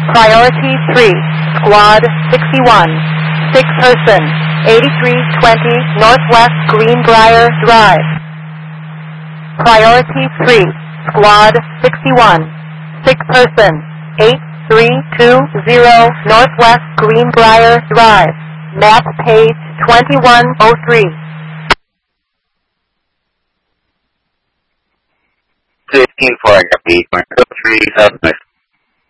Priority 3, Squad 61, 6 person, 8320 Northwest Greenbrier Drive. Priority 3, Squad 61, 6 person, 8320 Northwest Greenbrier Drive. Map page 2103. 15 for I got 3 Southwest.